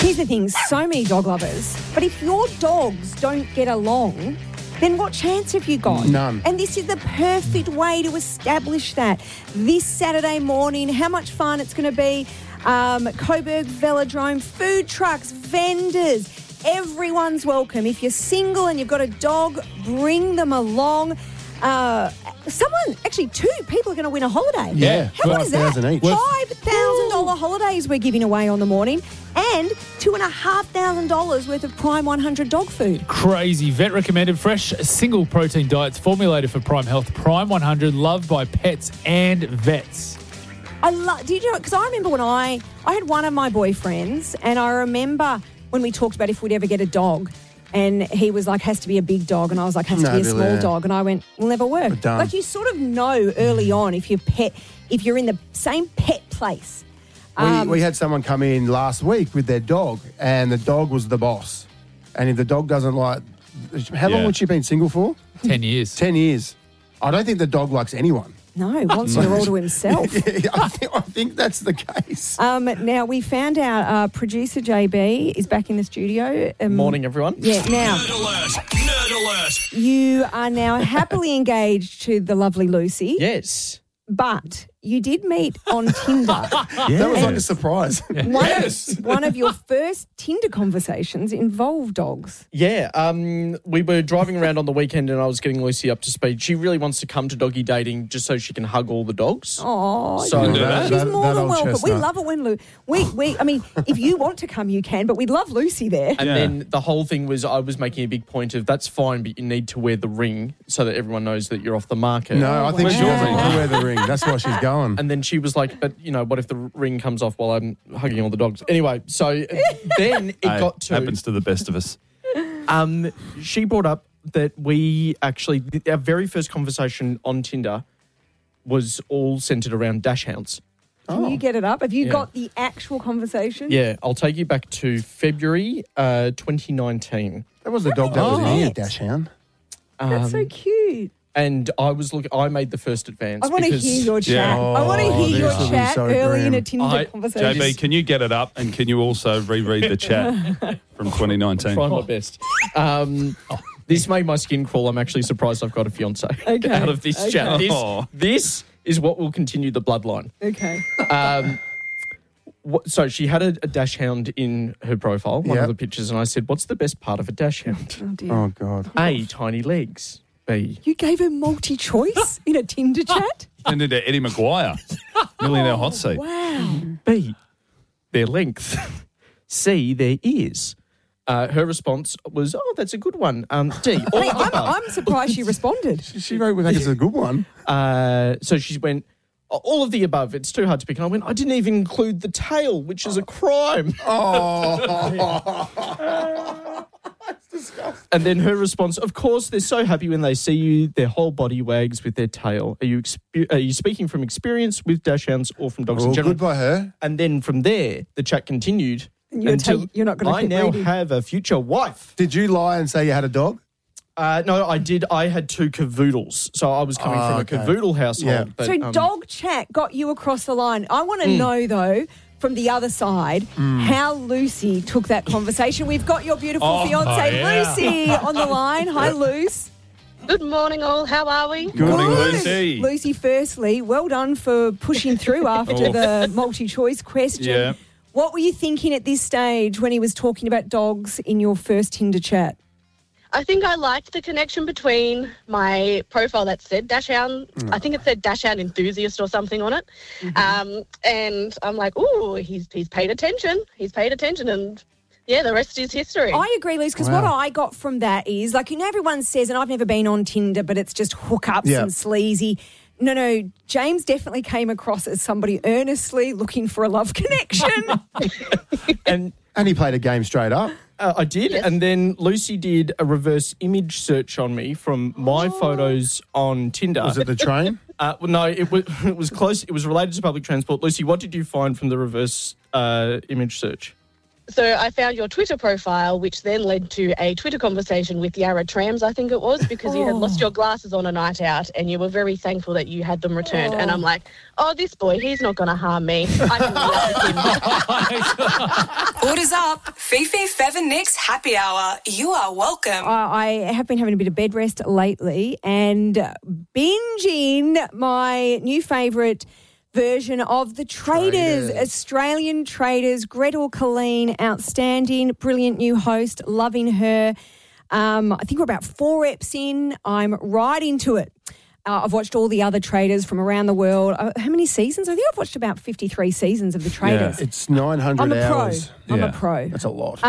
Here's the thing, so many dog lovers, but if your dogs don't get along, then what chance have you got? None. And this is the perfect way to establish that. This Saturday morning, how much fun it's going to be. Coburg Velodrome, food trucks, vendors, everyone's welcome. If you're single and you've got a dog, bring them along. Two people are going to win a holiday. Yeah. How good is that? $5,000 each. $5,000 holidays we're giving away on the morning and $2,500 worth of Prime 100 dog food. Crazy. Vet recommended fresh single protein diets formulated for Prime Health. Prime 100, loved by pets and vets. Did you know? Because I remember when I had one of my boyfriends, and I remember when we talked about if we'd ever get a dog, and he was like, has to be a big dog, and I was like, has to be a small dog, and I went, will never work. Like, you sort of know early on if you're in the same pet place. We had someone come in last week with their dog, and the dog was the boss. And if the dog doesn't like... How long had she been single for? 10 years. 10 years. I don't think the dog likes anyone. No, wants it all to himself. I think that's the case. Now, we found out producer JB is back in the studio. Morning, everyone. Yeah, now... Nerd alert! You are now happily engaged to the lovely Lucy. Yes. But you did meet on Tinder. That was like a surprise. One of your first Tinder conversations involved dogs. Yeah. We were driving around on the weekend and I was getting Lucy up to speed. She really wants to come to doggy dating just so she can hug all the dogs. Oh, So she's more than welcome. chestnut. We love it when I mean, if you want to come, you can, but we'd love Lucy there. And then the whole thing was I was making a big point of that's fine, but you need to wear the ring so that everyone knows that you're off the market. No, I think Where's she your doesn't ring? want to wear the ring. That's why she's going. And then she was like, but, what if the ring comes off while I'm hugging all the dogs? Anyway, so then it got to... Happens to the best of us. She brought up that we actually... Our very first conversation on Tinder was all centred around dash hounds. Can you get it up? Have you got the actual conversation? Yeah, I'll take you back to February 2019. That was the dog that was in here, Dash Hound. That's so cute. And I made the first advance. I want to hear your chat. I want to hear your this will be chat so early in a grim. Tinder conversation. JB, can you get it up and can you also reread the chat from 2019? Trying my best. This made my skin crawl. I'm actually surprised I've got a fiance out of this chat. This is what will continue the bloodline. Okay. So she had a dash hound in her profile, one Yep. of the pictures, and I said, what's the best part of a dash hound? Oh, dear. Oh, God. A, tiny legs. B, You gave her multi-choice in a Tinder chat? And into Eddie Maguire, Millionaire Hot Seat. Wow. B, their length. C, their ears. Her response was, oh, that's a good one. D, all of the above. I'm surprised she responded. She wrote, we think it's a good one. So she went, all of the above. It's too hard to pick. And I went, I didn't even include the tail, which is a crime. That's disgusting. And then her response, of course, they're so happy when they see you. Their whole body wags with their tail. Are you speaking from experience with dash hounds or from dogs in Well, general? good by her. And then from there, the chat continued. And you're not going to I keep now reading. have a future wife. Did you lie and say you had a dog? No, I did. I had 2 cavoodles. So I was coming from a okay. cavoodle household. Yeah. But, So dog chat got you across the line. I want to know, though, from the other side, how Lucy took that conversation. We've got your beautiful fiancée, Lucy, on the line. Hi, Luce. Good morning, all. How are we? Good morning, Lucy. Lucy, firstly, well done for pushing through after the multi-choice question. Yeah. What were you thinking at this stage when he was talking about dogs in your first Tinder chat? I think I liked the connection between my profile that said Dash Hound. I think it said Dash Hound Enthusiast or something on it. And I'm like, ooh, he's paid attention. He's paid attention. And, yeah, the rest is history. I agree, Luce, because what I got from that is, like, everyone says, and I've never been on Tinder, but it's just hookups and sleazy. No, James definitely came across as somebody earnestly looking for a love connection. And he played a game straight up. I did. Yes. And then Lucy did a reverse image search on me from my photos on Tinder. Was it the train? Well, no, it was close. It was related to public transport. Lucy, what did you find from the reverse image search? So I found your Twitter profile, which then led to a Twitter conversation with Yarra Trams, I think it was, because you had lost your glasses on a night out and you were very thankful that you had them returned. And I'm like, oh, this boy, he's not going to harm me. I can work with him. Orders up. Fifi, Fev and Nick's Happy Hour. You are welcome. I have been having a bit of bed rest lately and binging my new favourite version of The Traitors. Australian Traitors. Gretel Colleen, outstanding, brilliant new host, loving her. I think we're about 4 eps in. I'm right into it. I've watched all the other Traitors from around the world. How many seasons? I think I've watched about 53 seasons of The Traitors. Yeah, it's 900 hours. I'm a pro. That's a lot.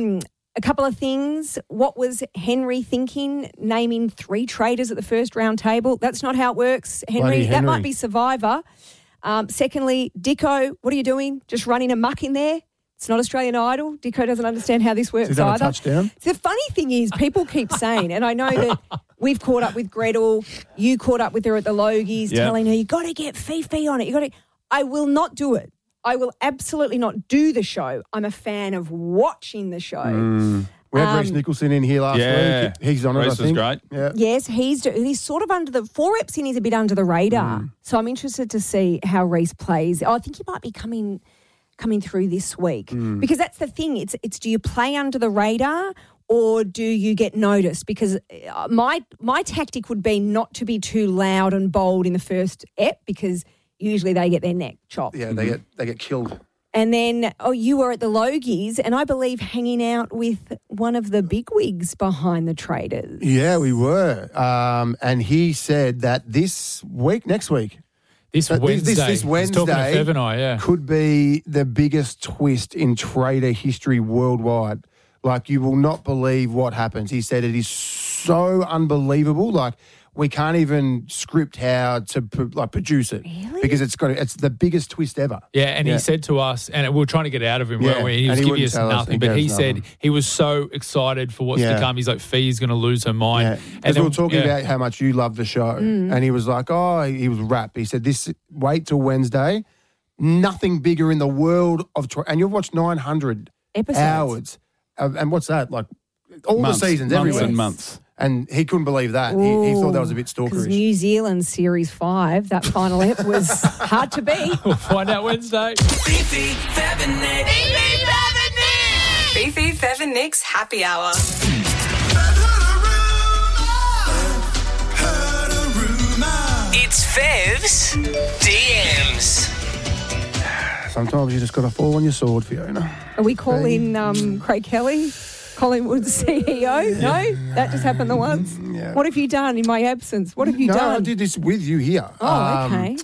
A couple of things. What was Henry thinking, naming 3 traitors at the first round table? That's not how it works, Henry. That might be Survivor. Secondly, Dicko, what are you doing? Just running amok in there? It's not Australian Idol. Dicko doesn't understand how this works either. Touchdown? So the funny thing is, people keep saying, and I know that we've caught up with Gretel, you caught up with her at the Logies, telling her, you got to get Fifi on it. I will not do it. I will absolutely not do the show. I'm a fan of watching the show. We had Reece Nicholson in here last week. He's on it, I think. Reece was great. Yeah. Yes, he's sort of under the 4 eps in. He's a bit under the radar. So I'm interested to see how Reece plays. I think he might be coming through this week because that's the thing. It's do you play under the radar or do you get noticed? Because my tactic would be not to be too loud and bold in the first ep because usually they get their neck chopped. Yeah, they get killed. And then, you were at the Logies and I believe hanging out with one of the bigwigs behind the Traitors. Yeah, we were. And he said that this next week, This Wednesday, Fev and I, could be the biggest twist in Traitor history worldwide. Like, you will not believe what happens. He said it is so unbelievable. Like, we can't even script how to produce it. Really? Because it's the biggest twist ever. Yeah, and he said to us, and we were trying to get out of him, weren't we? He was giving us nothing, but he said he was so excited for what's to come. He's like, Fee's going to lose her mind. Yeah. Because we were talking about how much you love the show, and he was like, he was rapt. He said, wait till Wednesday. Nothing bigger in the world of and you've watched 900 hours. And what's that? Like all months, the seasons, months everywhere. and months. And he couldn't believe that. He thought that was a bit stalkerish. Because New Zealand Series 5, that final ep was hard to beat. We'll find out Wednesday. Fifi, Fev and Nick. Fifi, Fev and Nick's Happy Hour. It's Fev's DMs. Sometimes you just got to fall on your sword, Fiona. Are we calling Craig Kelly, Collingwood's CEO? No? That just happened the once? Yeah. What have you done in my absence? What have you done? No, I did this with you here. Oh, okay.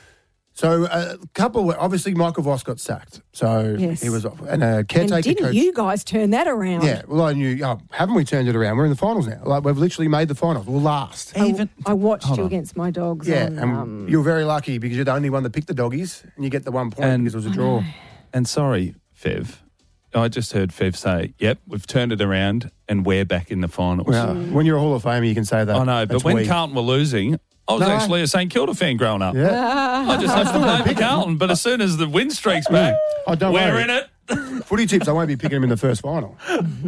So obviously Michael Voss got sacked. So he was off. And a caretaker and didn't coach. you guys turn that around? Yeah, well, I knew. Haven't we turned it around? We're in the finals now. Like, we've literally made the finals. We'll last. I watched you against my dogs. Yeah, and you're very lucky because you're the only one that picked the doggies and you get the 1 point because it was a draw. And sorry, Fev, I just heard Fev say, yep, we've turned it around and we're back in the finals. Well, when you're a Hall of Famer, you can say that. I know, but when Carlton were losing, I was actually a St Kilda fan growing up. Yeah. I just have to play for Carlton, but as soon as the win streak's back, we're in it. Footy tips, I won't be picking him in the first final.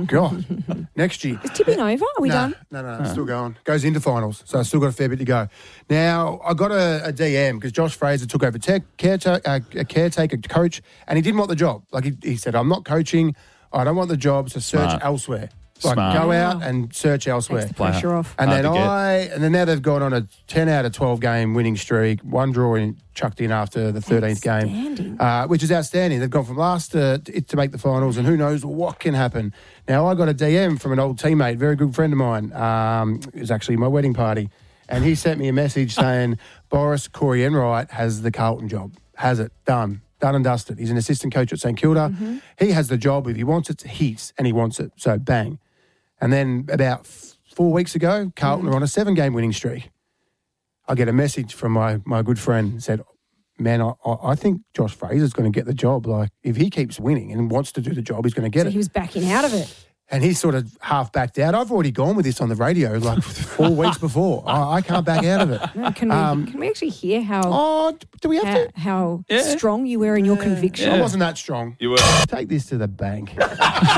God. Next year. Is tipping over? Are we done? No, it's still going. Goes into finals, so I've still got a fair bit to go. Now, I got a DM because Josh Fraser took over a caretaker coach, and he didn't want the job. Like, he said, I'm not coaching. I don't want the job, so search elsewhere. Like, go out and search elsewhere. Takes the pressure off. And then now they've gone on a 10 out of 12 game winning streak, one draw chucked in after the 13th game, which is outstanding. They've gone from last to make the finals, and who knows what can happen. Now, I got a DM from an old teammate, very good friend of mine. It was actually my wedding party, and he sent me a message saying, Boris Corey Enright has the Carlton job. Has it. Done and dusted. He's an assistant coach at St Kilda. Mm-hmm. He has the job. If he wants it, he wants it. So, bang. And then about 4 weeks ago, Carlton are on a 7-game winning streak. I get a message from my good friend and said, man, I think Josh Fraser's going to get the job. Like, if he keeps winning and wants to do the job, he's going to get it. He was backing out of it. And he sort of half backed out. I've already gone with this on the radio like 4 weeks before. I can't back out of it. No, can we actually hear how? Oh, do we have to? How strong you were in your conviction? I wasn't that strong. You were. Take this to the bank. This is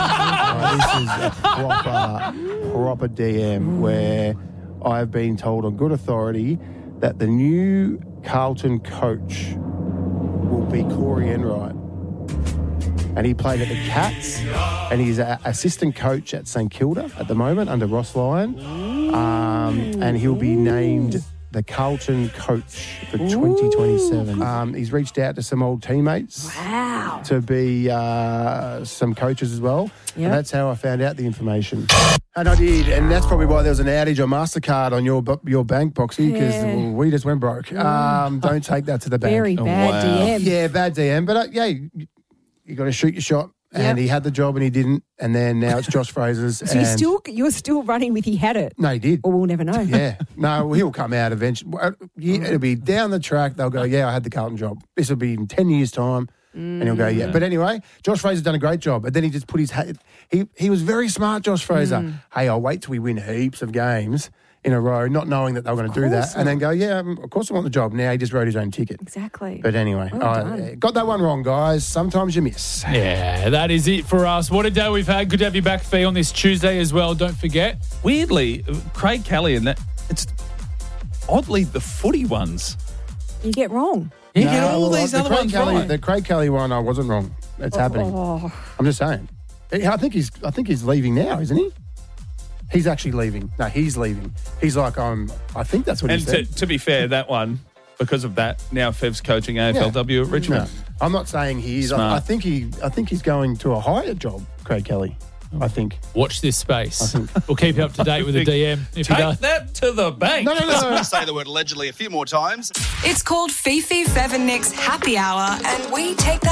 a proper DM where I've been told on good authority that the new Carlton coach will be Corey Enright. and he played at the Cats, and he's an assistant coach at St Kilda at the moment under Ross Lyon, and he'll be named the Carlton coach for 2027. He's reached out to some old teammates to be some coaches as well. Yep. And that's how I found out the information. And I did, and that's probably why there was an outage on MasterCard on your bank, Boxy, because we just went broke. Don't take that to the bank. Very bad DM. Yeah, bad DM. But you got to shoot your shot. And he had the job and he didn't, and then now it's Josh Fraser's. So you're still running with he had it? No, he did. Or we'll never know. Yeah. No, he'll come out eventually. It'll be down the track. They'll go, I had the Carlton job. This will be in 10 years' time. And he'll go, But anyway, Josh Fraser's done a great job. And then he just put his hat. He was very smart, Josh Fraser. Hey, I'll wait till we win heaps of games in a row, not knowing that they were going to do that, and then go, of course I want the job. Now he just wrote his own ticket. Exactly. But anyway, got that one wrong, guys. Sometimes you miss. Yeah, that is it for us. What a day we've had. Good to have you back, Fee, on this Tuesday as well. Don't forget. Weirdly, Craig Kelly and that, it's oddly the footy ones. You get wrong. You get all these other ones right. The Craig Kelly one, I wasn't wrong. It's happening. I'm just saying. I think he's leaving now, isn't he? He's actually leaving. No, he's leaving. He's like, I think that's what he said. And to be fair, that one, because of that, now Fev's coaching AFLW at Richmond. No, I'm not saying he is. I think he's going to a higher job, Craig Kelly. I think. Watch this space. We'll keep you up to date with the DM. If Take he does. that to the bank. No. Say the word allegedly a few more times. It's called Fifi, Fev and Nick's Happy Hour, and we take that